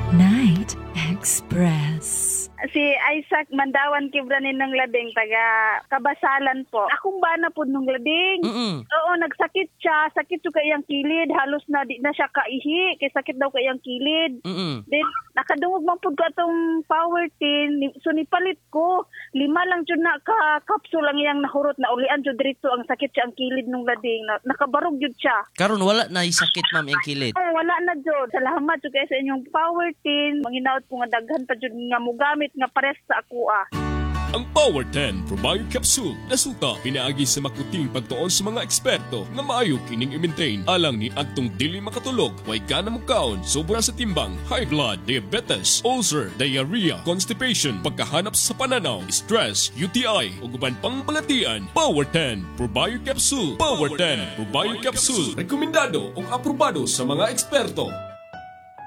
Night Express. Si Isaac Mandawan Kibranin ng Labing, taga Kabasalan po. Akong bana po nung labing. Oo, nagsakit siya. Sakit siya kayang kilid. Halos na di na siya kaihi. Kaya sakit daw kayang kilid. Then, nakadungog man po ko itong power tin. So, nipalit ko. 5 lang dyan na ka-capsule lang yung nahurot na ulian dyan dito. Ang sakit siya ang kilid nung labing. Nakabarog dyan siya. Karon wala na sakit ma'am ang kilid. Oh, wala na dyan. Salamat dyan kayo sa inyong power tin. Manginaot ko nga daghan pa dyan nga mugamit nga pares sa ako Ang Power 10 Probio Capsule nasuta pinaagi sa makuting pagtuon sa mga eksperto nga maayo kining i-maintain alang ni adtong dili makatulog, way ka na mukaon, sobra sa timbang, high blood, diabetes, ulcer, diarrhea, constipation, pagkahanap sa pananaw, stress, UTI ug uban pang balatian. Power 10 Probio Capsule. Power 10 Probio Capsule rekomendado ug aprobado sa mga eksperto.